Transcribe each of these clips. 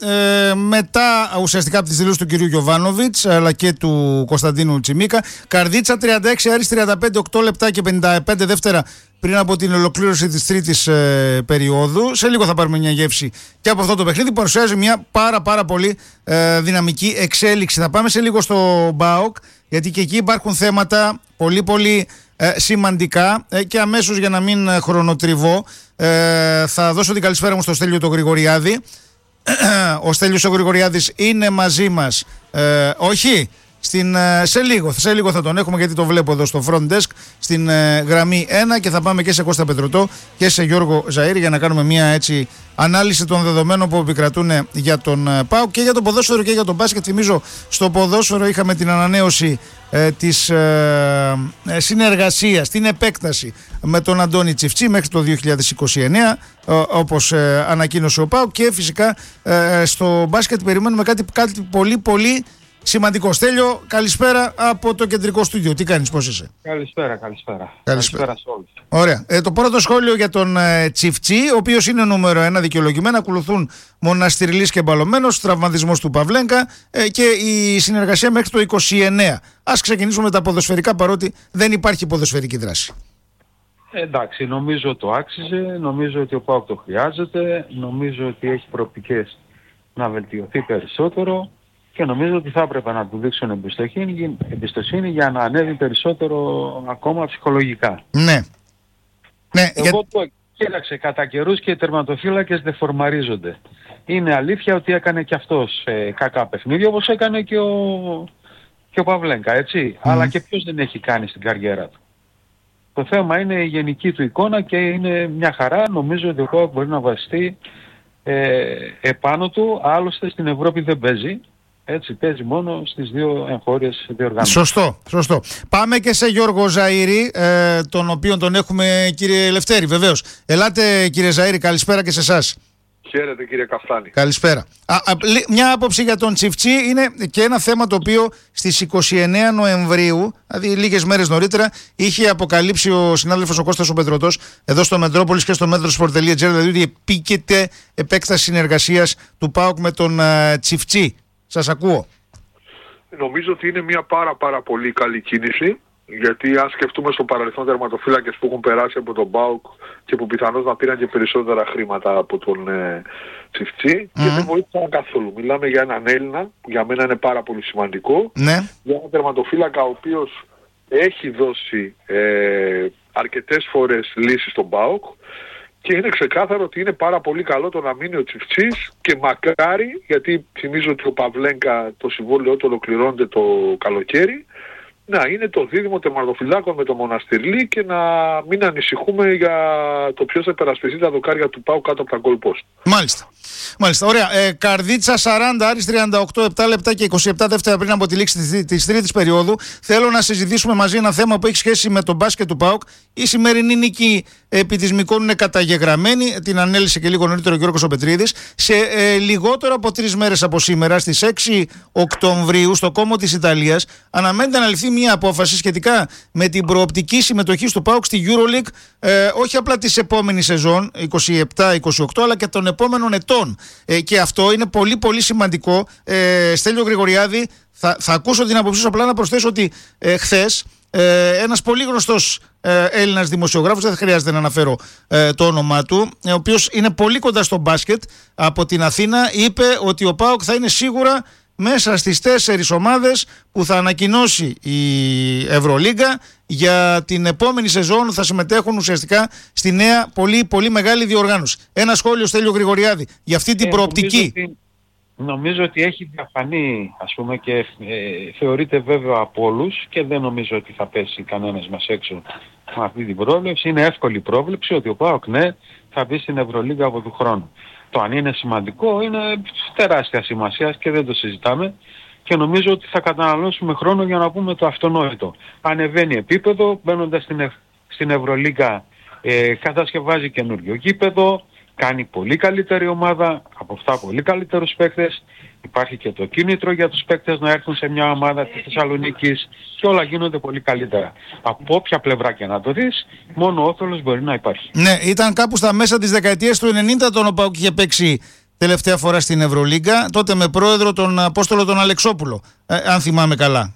μετά ουσιαστικά από τις δηλώσεις του κυρίου Γιοβάνοβιτς αλλά και του Κωνσταντίνου Τσιμίκα. Καρδίτσα 36, Άρης 35, 8 λεπτά και 55 δεύτερα πριν από την ολοκλήρωση της τρίτης περίοδου. Σε λίγο θα πάρουμε μια γεύση και από αυτό το παιχνίδι. Παρουσιάζει μια πάρα πολύ δυναμική εξέλιξη. Θα πάμε σε λίγο στο ΜΠΑΟΚ, γιατί και εκεί υπάρχουν θέματα πολύ σημαντικά και αμέσως, για να μην χρονοτριβώ, θα δώσω την καλησπέρα μου στο Στέλιο τον Γρηγοριάδη. Ο Στέλιος ο Γρηγοριάδης είναι μαζί μας, όχι, σε λίγο θα τον έχουμε, γιατί το βλέπω εδώ στο front desk στην γραμμή 1, και θα πάμε και σε Κώστα Πετρωτό και σε Γιώργο Ζαΐρη για να κάνουμε μια έτσι ανάλυση των δεδομένων που επικρατούν για τον ΠΑΟΚ και για το ποδόσφαιρο και για τον μπάσκετ. Θυμίζω, στο ποδόσφαιρο είχαμε την ανανέωση της συνεργασίας, την επέκταση με τον Αντώνη Τσιφτσί μέχρι το 2029, όπως ανακοίνωσε ο ΠΑΟΚ, και φυσικά στο μπάσκετ περιμένουμε κάτι πολύ σημαντικό. Στέλιο, καλησπέρα από το κεντρικό στούντιο. Τι κάνεις, πώς είσαι? Καλησπέρα σε όλους. Ωραία. Το πρώτο σχόλιο για τον Τσιφτσί, ο οποίος είναι νούμερο 1 δικαιολογημένα. Ακολουθούν Μοναστηριλής και Μπαλωμένος, τραυματισμός του Παυλένκα και η συνεργασία μέχρι το 29. Ας ξεκινήσουμε με τα ποδοσφαιρικά, παρότι δεν υπάρχει ποδοσφαιρική δράση. Εντάξει, νομίζω το άξιζε, νομίζω ότι ο ΠΑΟΚ το χρειάζεται, νομίζω ότι έχει προοπτικές να βελτιωθεί περισσότερο. Και νομίζω ότι θα έπρεπε να του δείξουν εμπιστοσύνη για να ανέβει περισσότερο ακόμα ψυχολογικά. Ναι. Εγώ κοίταξε, κατά καιρούς και οι τερματοφύλακες δεφορμαρίζονται. Είναι αλήθεια ότι έκανε και αυτός κακά παιχνίδια, όπως έκανε και ο Παυλένκα, έτσι. Αλλά και ποιος δεν έχει κάνει στην καριέρα του. Το θέμα είναι η γενική του εικόνα και είναι μια χαρά. Νομίζω ότι ο ΠΑΟΚ μπορεί να βασιστεί επάνω του, άλλωστε στην Ευρώπη δεν παίζει. Έτσι, παίζει μόνο στις δύο εγχώριες διοργανώσεις. Σωστό. Πάμε και σε Γιώργο Ζαΐρη, τον οποίον τον έχουμε, κύριε Ελευθέρη, βεβαίως. Ελάτε, κύριε Ζαΐρη, καλησπέρα και σε εσάς. Χαίρετε, κύριε Καφτάνη. Καλησπέρα. Μια άποψη για τον Τσιφτσί είναι και ένα θέμα το οποίο στις 29 Νοεμβρίου, δηλαδή λίγες μέρες νωρίτερα, είχε αποκαλύψει ο συνάδελφος ο Κώστας ο Πετρωτός εδώ στο Μετρόπολης και στο Metrosport.gr, δηλαδή ότι επίκειται επέκταση συνεργασίας του ΠΑΟΚ με τον Τσιφτσί. Σας ακούω. Νομίζω ότι είναι μια πάρα πολύ καλή κίνηση, γιατί αν σκεφτούμε στο παρελθόν τερματοφύλακες που έχουν περάσει από τον ΠΑΟΚ και που πιθανώς να πήραν και περισσότερα χρήματα από τον Τσιφτσί και δεν βοήθησαν καθόλου. Μιλάμε για έναν Έλληνα που για μένα είναι πάρα πολύ σημαντικό, για έναν τερματοφύλακα ο οποίος έχει δώσει αρκετές φορές λύσεις στον ΠΑΟΚ. Και είναι ξεκάθαρο ότι είναι πάρα πολύ καλό το να μείνει ο Τσιφτσής και μακάρι, γιατί θυμίζω ότι ο Παυλένκα το συμβόλαιό του ολοκληρώνεται το καλοκαίρι, να είναι το δίδυμο τερματοφυλάκων με το Μοναστηρλί και να μην ανησυχούμε για το ποιος θα υπερασπιστεί τα δοκάρια του ΠΑΟΚ κάτω από τα goal post. Μάλιστα, ωραία. Καρδίτσα 40, Άρης 38, 7 λεπτά και 27 δεύτερα πριν από τη λήξη της τρίτης περίοδου. Θέλω να συζητήσουμε μαζί ένα θέμα που έχει σχέση με τον μπάσκετ του ΠΑΟΚ. Η σημερινή νίκη επί της Μυκόνου είναι καταγεγραμμένη. Την ανέλησε και λίγο νωρίτερα ο Γιώργος Πετρίδης. Σε λιγότερο από 3 μέρες από σήμερα, στις 6 Οκτωβρίου, στο Κόμο της Ιταλίας, αναμένεται να ληφθεί μια απόφαση σχετικά με την προοπτική συμμετοχή του ΠΑΟΚ στη EuroLeague, όχι απλά της επόμενης σεζόν 27-28, αλλά και των επόμενων ετών. Και αυτό είναι πολύ σημαντικό. Στέλιο Γρηγοριάδη, θα ακούσω την άποψή σου, απλά να προσθέσω ότι χθες ένας πολύ γνωστός Έλληνας δημοσιογράφος, δεν χρειάζεται να αναφέρω το όνομά του, ο οποίος είναι πολύ κοντά στο μπάσκετ από την Αθήνα, είπε ότι ο ΠΑΟΚ θα είναι σίγουρα μέσα στις 4 ομάδες που θα ανακοινώσει η Ευρωλίγκα για την επόμενη σεζόν, θα συμμετέχουν ουσιαστικά στη νέα πολύ μεγάλη διοργάνωση. Ένα σχόλιο, Στέλιο Γρηγοριάδη, για αυτή την προοπτική. Νομίζω ότι έχει διαφανεί, ας πούμε, και θεωρείται βέβαιο από όλους και δεν νομίζω ότι θα πέσει κανένας μας έξω με αυτή την πρόβλεψη. Είναι εύκολη πρόβλεψη ότι ο ΠΑΟΚ θα μπει στην Ευρωλίγκα από του χρόνου. Το αν είναι σημαντικό είναι τεράστια σημασία και δεν το συζητάμε και νομίζω ότι θα καταναλώσουμε χρόνο για να πούμε το αυτονόητο. Ανεβαίνει επίπεδο, μπαίνοντας στην Ευρωλίγκα κατασκευάζει καινούριο γήπεδο, κάνει πολύ καλύτερη ομάδα, από αυτά πολύ καλύτερους παίκτες. Υπάρχει και το κίνητρο για τους παίκτες να έρθουν σε μια ομάδα της Θεσσαλονίκης και όλα γίνονται πολύ καλύτερα. Από όποια πλευρά και να το δεις, μόνο όφελος μπορεί να υπάρχει. Ναι, ήταν κάπου στα μέσα της δεκαετίας του 90 τον ΟΠΑΟΚ είχε παίξει τελευταία φορά στην Ευρωλίγκα, τότε με πρόεδρο τον Απόστολο τον Αλεξόπουλο, αν θυμάμαι καλά.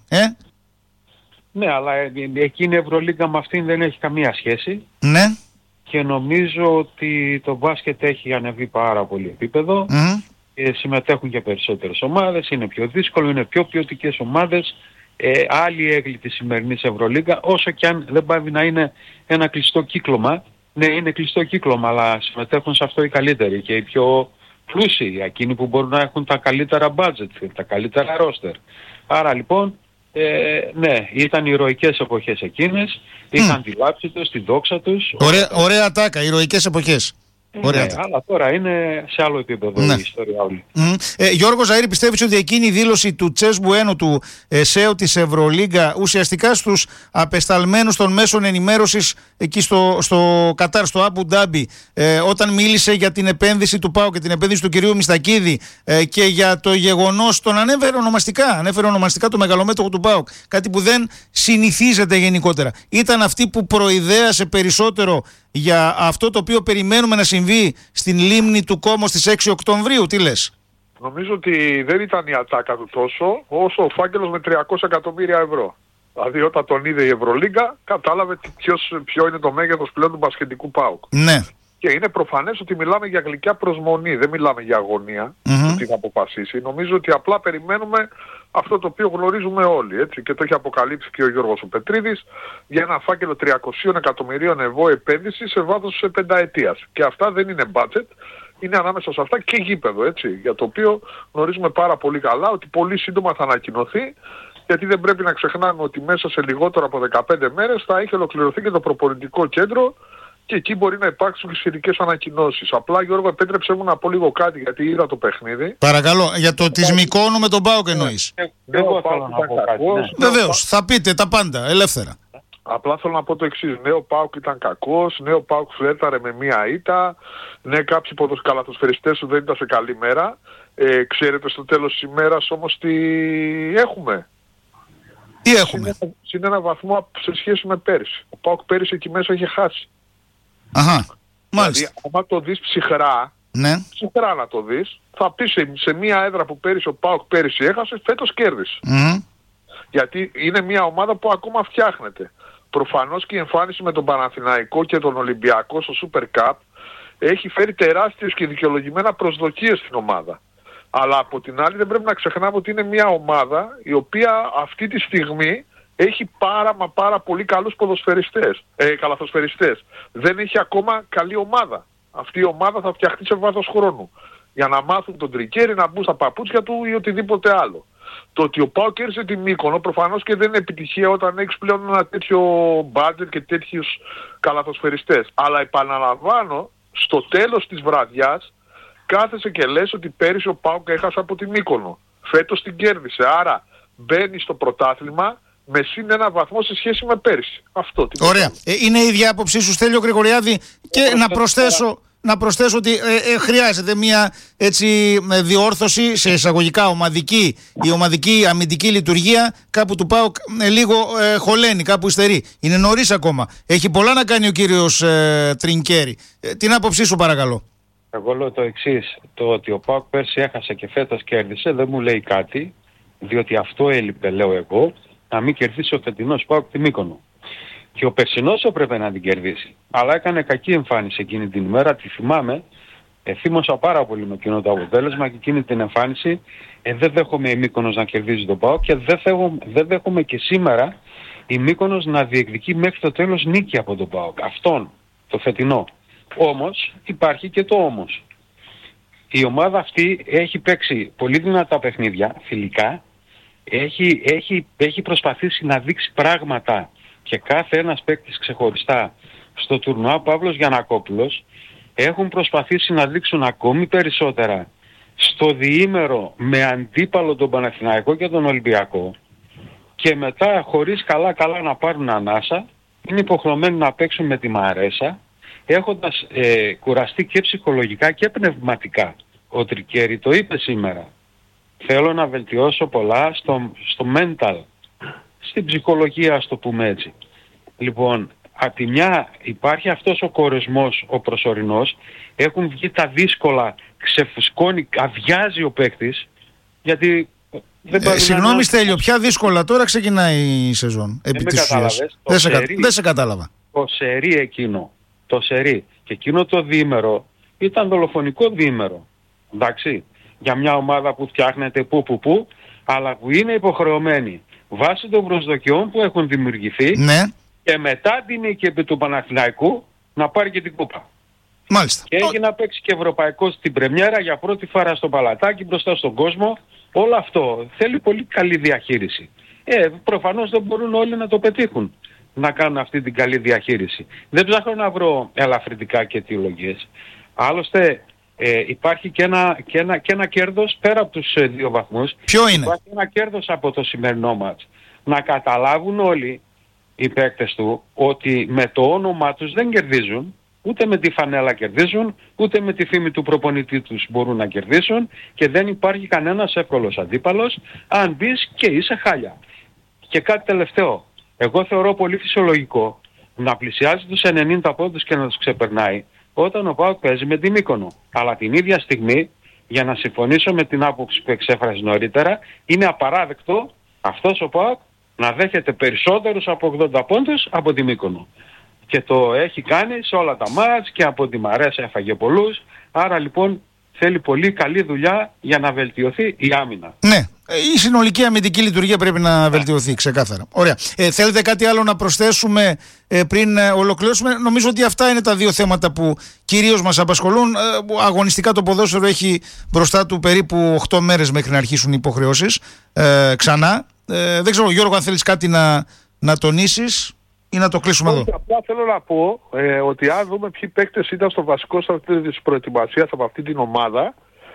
Ναι, αλλά εκείνη η Ευρωλίγκα με αυτήν δεν έχει καμία σχέση. Ναι. Και νομίζω ότι το μπάσκετ έχει ανεβεί πάρα πολύ επίπεδο. Και συμμετέχουν και περισσότερες ομάδες, είναι πιο δύσκολο, είναι πιο ποιοτικές ομάδες. Άλλη έγκλη της σημερινής Ευρωλίγκα, όσο και αν δεν πάει να είναι ένα κλειστό κύκλωμα. Ναι, είναι κλειστό κύκλωμα, αλλά συμμετέχουν σε αυτό οι καλύτεροι και οι πιο πλούσιοι, εκείνοι που μπορούν να έχουν τα καλύτερα budget, τα καλύτερα roster. Άρα λοιπόν, ναι, ήταν ηρωικές εποχές εκείνες, είχαν τη λάψη τους, την δόξα τους. Ωραία τάκα, ηρωικές εποχές. Ναι, αλλά τώρα είναι σε άλλο επίπεδο η ιστορία όλη. Γιώργο Ζαΐρη, πιστεύεις ότι εκείνη η δήλωση του Τσεσμπουένο, του ΣΕΟ της Ευρωλίγκα, ουσιαστικά στους απεσταλμένους των μέσων ενημέρωσης εκεί στο Κατάρ, στο Αμπου Ντάμπι, όταν μίλησε για την επένδυση του ΠΑΟΚ και την επένδυση του κυρίου Μιστακίδη και για το γεγονός, τον ανέφερε ονομαστικά το μεγαλομέτωχο του ΠΑΟΚ, κάτι που δεν συνηθίζεται γενικότερα. Ήταν αυτή που προειδέασε περισσότερο για αυτό το οποίο περιμένουμε να συμβεί στην λίμνη του Κόμος στις 6 Οκτωβρίου. Τι λες? Νομίζω ότι δεν ήταν η ατάκα του τόσο όσο ο φάκελος με 300 εκατομμύρια ευρώ. Δηλαδή όταν τον είδε η Ευρωλίγκα κατάλαβε ποιο είναι το μέγεθος πλέον του μπασκετικού ΠΑΟΚ. Ναι. Και είναι προφανές ότι μιλάμε για γλυκιά προσμονή, δεν μιλάμε για αγωνία του τι θα αποφασίσει. Νομίζω ότι απλά περιμένουμε αυτό το οποίο γνωρίζουμε όλοι, έτσι, και το έχει αποκαλύψει και ο Γιώργος ο Πετρίδης, για ένα φάκελο 300 εκατομμυρίων ευρώ επένδυση σε βάθος πενταετίας. Και αυτά δεν είναι budget, είναι ανάμεσα σε αυτά και γήπεδο, έτσι, για το οποίο γνωρίζουμε πάρα πολύ καλά ότι πολύ σύντομα θα ανακοινωθεί, γιατί δεν πρέπει να ξεχνάμε ότι μέσα σε λιγότερο από 15 μέρες θα έχει ολοκληρωθεί και το προπονητικό κέντρο και εκεί μπορεί να υπάρξουν και σχετικές ανακοινώσεις. Απλά, Γιώργο, επέτρεψέ μου να πω λίγο κάτι, γιατί είδα το παιχνίδι. Παρακαλώ, για το της Μυκόνου με τον ΠΑΟΚ εννοείς? Εγώ θέλω να πω κάτι. Βεβαίως, θα πείτε τα πάντα, ελεύθερα. Απλά θέλω να πω το εξής. Ναι, ο ΠΑΟΚ ήταν κακός, ναι, ο ΠΑΟΚ φλέρταρε με μία ήττα, ναι, κάποιοι καλαθοσφαιριστές σου δεν ήταν σε καλή μέρα. Ξέρετε στο τέλος της ημέρας όμως τι έχουμε? Τι έχουμε? Συν ένα βαθμό σε σχέση με πέρυσι. Ο ΠΑΟΚ πέρυσι εκεί μέσα είχε χάσει. Αχα, μάλιστα. Δηλαδή, άμα το δεις ψυχρά, ψυχρά να το δεις, θα πεις σε μία έδρα που πέρυσι ο ΠΑΟΚ πέρυσι έχασε, φέτος κέρδισε. Γιατί είναι μια ομάδα που ακόμα φτιάχνεται. Προφανώς και η εμφάνιση με τον Παναθηναϊκό και τον Ολυμπιακό στο Super Cup έχει φέρει τεράστιες και δικαιολογημένα προσδοκίες στην ομάδα. Αλλά από την άλλη δεν πρέπει να ξεχνάμε ότι είναι μια ομάδα η οποία αυτή τη στιγμή έχει πάρα πολύ καλούς καλαθοσφαιριστές. Δεν έχει ακόμα καλή ομάδα. Αυτή η ομάδα θα φτιαχτεί σε βάθος χρόνου. Για να μάθουν τον Τρικέρι να μπουν στα παπούτσια του ή οτιδήποτε άλλο. Το ότι ο ΠΑΟΚ κέρδισε τη Μύκονο προφανώς και δεν είναι επιτυχία όταν έχεις πλέον ένα τέτοιο budget και τέτοιους καλαθοσφαιριστές. Αλλά επαναλαμβάνω, στο τέλος της βραδιάς κάθεσαι και λες ότι πέρυσι ο ΠΑΟΚ έχασε από τη Μύκονο. Φέτος την κέρδισε. Άρα μπαίνει στο πρωτάθλημα με συν ένα βαθμό σε σχέση με πέρυσι. Αυτό. Ωραία. Είναι η ίδια άποψή σου, Στέλιο Γρηγοριάδη, και να προσθέσω ότι χρειάζεται μια έτσι διόρθωση σε εισαγωγικά ομαδική. Η ομαδική αμυντική λειτουργία κάπου του ΠΑΟΚ λίγο χωλαίνει, κάπου υστερεί. Είναι νωρίς ακόμα. Έχει πολλά να κάνει ο κύριος Τρινκέρι. Την άποψή σου παρακαλώ. Εγώ λέω το εξής. Το ότι ο ΠΑΟΚ πέρσι έχασε και φέτος κέρδισε δεν μου λέει κάτι, διότι αυτό έλειπε, λέω εγώ, να μην κερδίσει ο φετινός ΠΑΟΚ τη Μύκονο. Και ο περσινός έπρεπε να την κερδίσει. Αλλά έκανε κακή εμφάνιση εκείνη την ημέρα, τη θυμάμαι. Θύμωσα πάρα πολύ με εκείνο το αποτέλεσμα και εκείνη την εμφάνιση δεν δέχομαι η Μύκονος να κερδίζει τον ΠΑΟΚ και δεν δέχομαι και σήμερα η Μύκονος να διεκδικεί μέχρι το τέλος νίκη από τον ΠΑΟΚ. Αυτόν, το φετινό. Όμως υπάρχει και το όμως. Η ομάδα αυτή έχει παίξει πολύ δυνατά παιχνίδια, φιλικά. Έχει προσπαθήσει να δείξει πράγματα και κάθε ένας παίκτης ξεχωριστά στο τουρνουά. Παύλος Γιαννακόπουλος έχουν προσπαθήσει να δείξουν ακόμη περισσότερα στο διήμερο με αντίπαλο τον Παναθηναϊκό και τον Ολυμπιακό και μετά χωρίς καλά να πάρουν ανάσα είναι υποχρεωμένοι να παίξουν με τη Μαρέσα έχοντας κουραστεί και ψυχολογικά και πνευματικά. Ο Τρικέρι το είπε σήμερα. Θέλω να βελτιώσω πολλά στο mental, στην ψυχολογία, ας το πούμε έτσι. Λοιπόν, απ' τη μια υπάρχει αυτός ο κορεσμός, ο προσωρινός, έχουν βγει τα δύσκολα ξεφουσκώνει, αδειάζει ο παίκτης, γιατί συγγνώμη Στέλιο, ποια δύσκολα τώρα ξεκινάει η σεζόν επί της ουσίας. Δεν σε κατάλαβα. Το σερί και εκείνο το διήμερο ήταν δολοφονικό διήμερο, εντάξει, για μια ομάδα που φτιάχνεται που, αλλά που είναι υποχρεωμένη βάσει των προσδοκιών που έχουν δημιουργηθεί, ναι, και μετά την νίκη επί του Παναθηναϊκού να πάρει και την κούπα. Μάλιστα. Και έχει να παίξει και ευρωπαϊκό στην πρεμιέρα για πρώτη φορά στο Παλατάκι μπροστά στον κόσμο. Όλο αυτό θέλει πολύ καλή διαχείριση. Προφανώς δεν μπορούν όλοι να το πετύχουν, να κάνουν αυτή την καλή διαχείριση. Δεν ψάχνω να βρω ελαφρυντικά και αιτιολογίες. Άλλωστε υπάρχει και ένα κέρδος πέρα από τους 2 βαθμούς. Ποιο είναι? Υπάρχει ένα κέρδος από το σημερινό μάτς. Να καταλάβουν όλοι οι παίκτες του ότι με το όνομά τους δεν κερδίζουν, ούτε με τη φανέλα κερδίζουν, ούτε με τη φήμη του προπονητή τους μπορούν να κερδίσουν, και δεν υπάρχει κανένας εύκολος αντίπαλος αν μπεις και είσαι χάλια. Και κάτι τελευταίο. Εγώ θεωρώ πολύ φυσιολογικό να πλησιάζει τους 90 πόντους και να τους ξεπερνάει όταν ο ΠΑΟΚ παίζει με την Μύκονο. Αλλά την ίδια στιγμή, για να συμφωνήσω με την άποψη που εξέφρασε νωρίτερα, είναι απαράδεκτο αυτός ο ΠΑΟΚ να δέχεται περισσότερους από 80 πόντους από την Μύκονο. Και το έχει κάνει σε όλα τα μάτς, και από τη Μαρέσα έφαγε πολλούς. Άρα λοιπόν θέλει πολύ καλή δουλειά για να βελτιωθεί η άμυνα. Ναι, η συνολική αμυντική λειτουργία πρέπει να βελτιωθεί ξεκάθαρα. Ωραία. Θέλετε κάτι άλλο να προσθέσουμε πριν ολοκληρώσουμε? Νομίζω ότι αυτά είναι τα 2 θέματα που κυρίως μας απασχολούν. Αγωνιστικά το ποδόσφαιρο έχει μπροστά του περίπου 8 μέρες μέχρι να αρχίσουν οι υποχρεώσεις ξανά. Δεν ξέρω, Γιώργο, αν θέλεις κάτι να τονίσεις ή να το κλείσουμε εδώ. Απλά θέλω να πω ότι αν δούμε ποιοι παίκτες ήταν στο βασικό στρατή της προετοιμασίας από αυτή την ομάδα,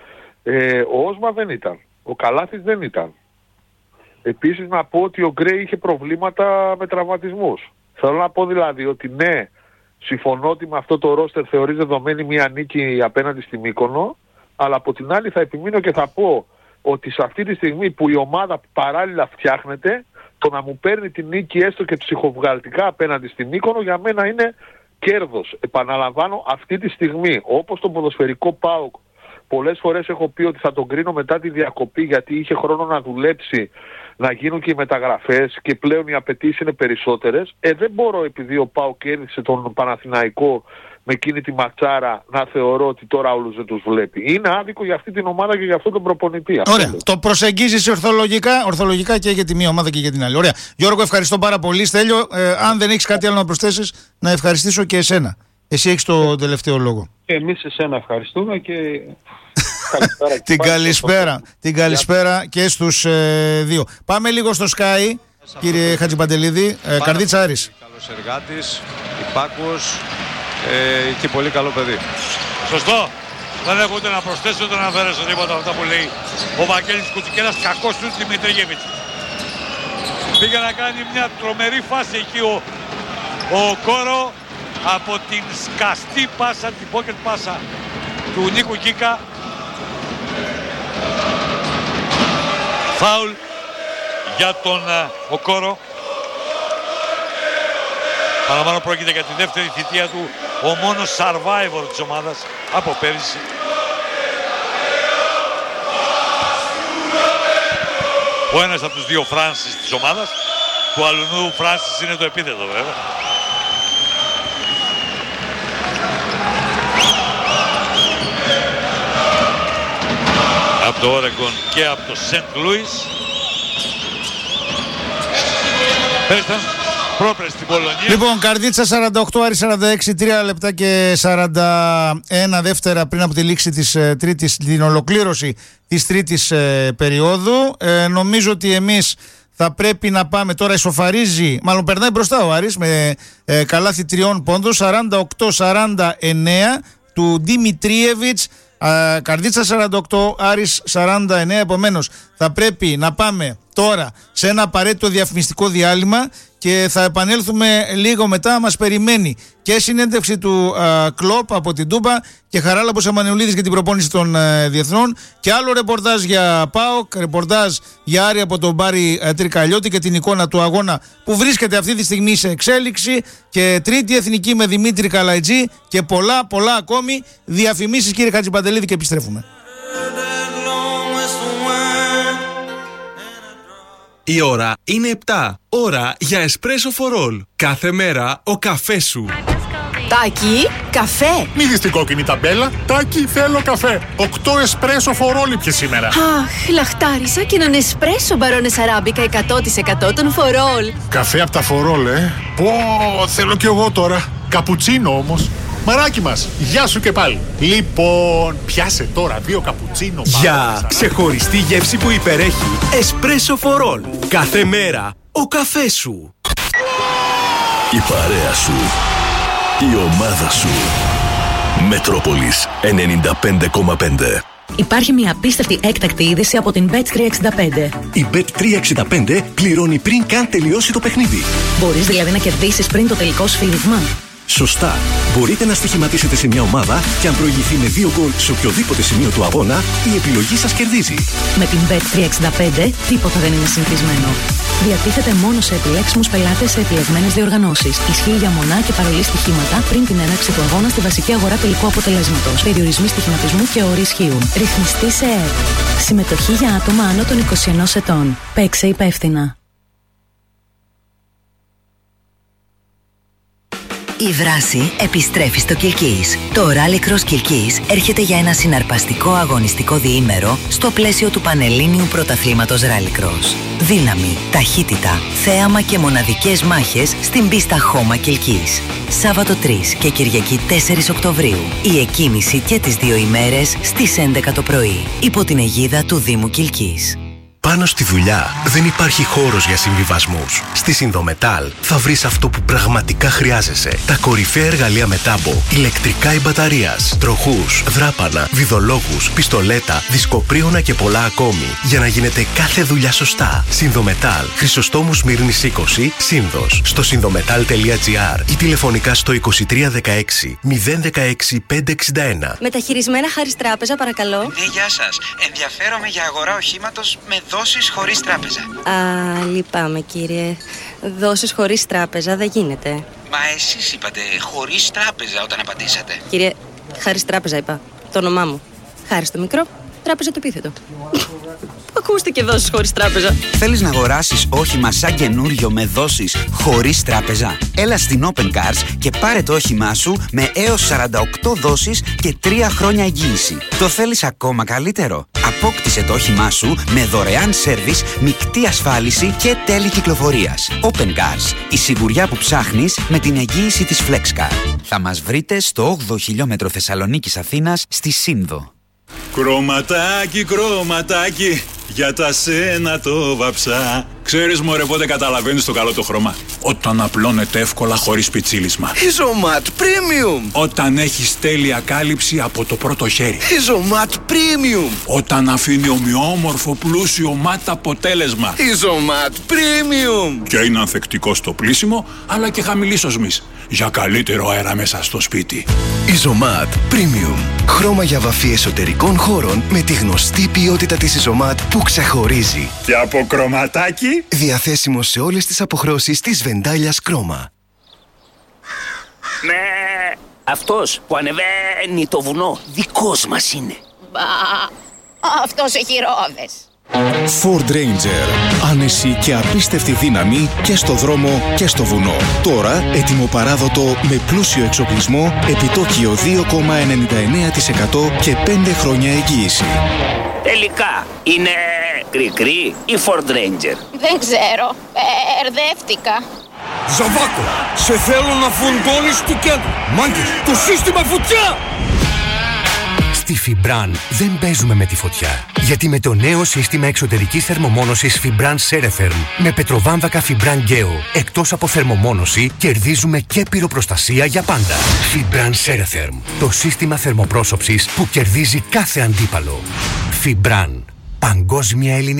ο Όσμαν δεν ήταν, ο Καλάθης δεν ήταν. Επίσης να πω ότι ο Γκρέι είχε προβλήματα με τραυματισμούς. Θέλω να πω δηλαδή ότι ναι, συμφωνώ ότι με αυτό το ρόστερ θεωρείς δεδομένη μια νίκη απέναντι στη Μύκονο, αλλά από την άλλη θα επιμείνω και θα πω ότι σε αυτή τη στιγμή που η ομάδα παράλληλα φτιάχνεται, το να μου παίρνει την νίκη έστω και ψυχοβγαλτικά απέναντι στη Μύκονο για μένα είναι κέρδος. Επαναλαμβάνω, αυτή τη στιγμή, όπως το ποδοσφαιρικό ΠΑΟΚ, πολλές φορές έχω πει ότι θα τον κρίνω μετά τη διακοπή, γιατί είχε χρόνο να δουλέψει, να γίνουν και οι μεταγραφές και πλέον οι απαιτήσεις είναι περισσότερες. Δεν μπορώ, επειδή ο ΠΑΟΚ κέρδισε τον Παναθηναϊκό με εκείνη τη ματσάρα, να θεωρώ ότι τώρα όλους δεν τους βλέπει. Είναι άδικο για αυτή την ομάδα και για αυτόν τον προπονητή. Ωραία. Το προσεγγίζεις ορθολογικά και για τη μία ομάδα και για την άλλη. Ωραία. Γιώργο, ευχαριστώ πάρα πολύ. Στέλιο, αν δεν έχεις κάτι άλλο να προσθέσεις, να ευχαριστήσω και εσένα. Εσύ έχεις το τελευταίο λόγο. Και εμείς εσένα ευχαριστούμε και την καλησπέρα και στους 2. Πάμε λίγο στο Sky, κύριε Χατζιπαντελίδη. Καρδίτσα Άρης. Καλός εργάτης, υπάκουος και πολύ καλό παιδί. Σωστό. Δεν έχω ούτε να προσθέσω ούτε να αφαιρέσω τίποτα αυτά που λέει ο Βαγγέλης Κουτσικέλας, κακός του Δημητρίγεβιτς. Πήγε να κάνει μια τρομερή φάση εκεί ο Κόρο από την σκαστή πάσα, την pocket πάσα του Νίκου Κίκα. Φάουλ για τον Οκόρο. Παραμάνω πρόκειται για τη δεύτερη θητεία του, ο μόνος survivor της ομάδας από πέρυσι. Ο ένας από τους 2 Φράνσις της ομάδας, του αλουνού Φράνσις είναι το επίθετο βέβαια. Από το Όρεγκον και από το Σεντ Λούις. Πέρασταν πρόπερ στην Πολωνία. Λοιπόν, Καρδίτσα 48, Άρη 46, 3 λεπτά και 41 δεύτερα πριν από τη λήξη της τρίτης, την ολοκλήρωση της τρίτης περίοδου. Νομίζω ότι εμείς θα πρέπει να πάμε τώρα, ισοφαρίζει, μάλλον περνάει μπροστά ο Άρης με καλάθι 3 πόντων, 48-49 του Δημητρίεβιτς. Καρδίτσα 48, Άρης 49. Επομένως θα πρέπει να πάμε τώρα σε ένα απαραίτητο διαφημιστικό διάλειμμα και θα επανέλθουμε λίγο μετά. Μας περιμένει και συνέντευξη του Κλοπ από την Τούμπα και Χαράλαμπος Εμμανουηλίδης για την προπόνηση των διεθνών και άλλο ρεπορτάζ για ΠΑΟΚ, ρεπορτάζ για Άρη από τον Μπάρη Τρικαλιώτη και την εικόνα του αγώνα που βρίσκεται αυτή τη στιγμή σε εξέλιξη και τρίτη εθνική με Δημήτρη Καλαϊτζή και πολλά ακόμη. Διαφημίσεις, κύριε Χατζηπαντελίδη, και επιστρέφουμε. Η ώρα είναι 7. Ώρα για εσπρέσο for all. Κάθε μέρα ο καφές σου. Τάκη, καφέ. Μη δεις την κόκκινη ταμπέλα. Τάκη, θέλω καφέ. 8 εσπρέσο for all πια σήμερα. Αχ, λαχτάρισα και έναν εσπρέσο μπαρόνες αράμπικα 100% των for all. Καφέ από τα for all, Πω, θέλω κι εγώ τώρα. Καπουτσίνο όμως. Μαράκι μας, γεια σου και πάλι. Λοιπόν, πιάσε τώρα 2 καπουτσίνο. Για ξεχωριστή γεύση που υπερέχει. Εσπρέσο for all. Κάθε μέρα ο καφές σου. Η παρέα σου. Η ομάδα σου. Μετρόπολης 95,5. Υπάρχει μια απίστευτη έκτακτη είδηση από την Bet365. Η Bet365 πληρώνει πριν καν τελειώσει το παιχνίδι. Μπορείς δηλαδή να κερδίσεις πριν το τελικό σφύριγμα. Σωστά. Μπορείτε να στοιχηματίσετε σε μια ομάδα και αν προηγηθεί με 2 γκολ σε οποιοδήποτε σημείο του αγώνα, η επιλογή σας κερδίζει. Με την Bet365 τίποτα δεν είναι συνηθισμένο. Διατίθεται μόνο σε επιλέξιμους πελάτες σε επιλεγμένες διοργανώσεις. Ισχύει για μονά και παρολί στοιχήματα πριν την έναρξη του αγώνα στη βασική αγορά τελικού αποτελέσματος. Περιορισμοί στοιχηματισμού και όροι ισχύουν. Ρυθμιστή σε ΕΕΠ. Συμμετοχή για άτομα άνω των 21 ετών. Παίξε υπεύθυνα. Η δράση επιστρέφει στο Κιλκής. Το Rallycross Κιλκής έρχεται για ένα συναρπαστικό αγωνιστικό διήμερο στο πλαίσιο του Πανελλήνιου Πρωταθλήματος Rallycross. Δύναμη, ταχύτητα, θέαμα και μοναδικές μάχες στην πίστα Χώμα Κιλκής. Σάββατο 3 και Κυριακή 4 Οκτωβρίου. Η εκκίνηση και τις 2 ημέρες στις 11 το πρωί. Υπό την αιγίδα του Δήμου Κιλκής. Πάνω στη δουλειά δεν υπάρχει χώρος για συμβιβασμούς. Στη Συνδομετάλ θα βρεις αυτό που πραγματικά χρειάζεσαι. Τα κορυφαία εργαλεία με τάμπο, ηλεκτρικά ή μπαταρίας, τροχούς, δράπανα, βιδολόγους, πιστολέτα, δισκοπρίωνα και πολλά ακόμη. Για να γίνεται κάθε δουλειά σωστά. Συνδομετάλ, Χρυσοστόμου Σμύρνης 20, Σύνδος. Στο συνδομετάλ.gr ή τηλεφωνικά στο 2316 016 561. Μεταχειρισμένα Χάρις Τράπεζα, παρακαλώ. Ναι, γεια σας. Ενδιαφέρομαι για αγορά οχήματος με δόσεις χωρίς τράπεζα. Α, λυπάμαι κύριε. Δόσεις χωρίς τράπεζα δεν γίνεται. Μα εσείς είπατε χωρίς τράπεζα όταν απαντήσατε. Κύριε, Χάρις Τράπεζα είπα. Το όνομά μου. Χάρις το μικρό, Τράπεζα το επίθετο. Ακούστηκε δόσεις χωρίς τράπεζα. Θέλεις να αγοράσεις όχημα σαν καινούριο με δόσεις χωρίς τράπεζα? Έλα στην Open Cars και πάρε το όχημά σου με έως 48 δόσεις και 3 χρόνια εγγύηση. Το θέλεις ακόμα καλύτερο? Απόκτησε το όχημά σου με δωρεάν σέρβις, μεικτή ασφάλιση και τέλη κυκλοφορίας. Open Cars. Η σιγουριά που ψάχνεις με την εγγύηση της FlexCar. Θα μας βρείτε στο 8ο χιλιόμετρο Θεσσαλονίκης Αθήνας στη Σύνδο. Κρωματάκι, κρωματάκι, για τα σένα το βαψά. Ξέρεις μωρέ πότε καταλαβαίνεις το καλό το χρώμα? Όταν απλώνεται εύκολα χωρίς πιτσίλισμα. Isomat Premium. Όταν έχεις τέλεια κάλυψη από το πρώτο χέρι. Isomat Premium. Όταν αφήνει ομοιόμορφο πλούσιο ματ αποτέλεσμα. Isomat Premium. Και είναι ανθεκτικό στο πλύσιμο αλλά και χαμηλής οσμής. Για καλύτερο αέρα μέσα στο σπίτι. Isomat Premium. Χρώμα για βαφή εσωτερικών χώρων με τη γνωστή ποιότητα της Isomat που ξεχωρίζει. Και από κρωματάκι. Διαθέσιμο σε όλες τις αποχρώσεις της Βεντάλιας Χρώμα. Ναι, αυτός που ανεβαίνει το βουνό δικός μας είναι. Μπα, αυτός έχει ρόδες. Ford Ranger. Άνεση και απίστευτη δύναμη και στο δρόμο και στο βουνό. Τώρα έτοιμο παράδοτο με πλούσιο εξοπλισμό, επιτόκιο 2,99% και 5 χρόνια εγγύηση. Τελικά είναι κρικρή ή Ford Ranger? Δεν ξέρω, μπερδεύτηκα. Ζαβάκο, σε θέλω να φουντώνεις του κέντρου. Μάγκες, το σύστημα φωτιά! Στη Fibran δεν παίζουμε με τη φωτιά. Γιατί με το νέο σύστημα εξωτερικής θερμομόνωσης Fibran Ceretherm με πετροβάμβακα Fibran Geo, εκτός από θερμομόνωση, κερδίζουμε και πυροπροστασία για πάντα. Fibran Ceretherm, το σύστημα θερμοπρόσωψης που κερδίζει κάθε αντίπαλο. Fibran, παγκόσμια ελληνική.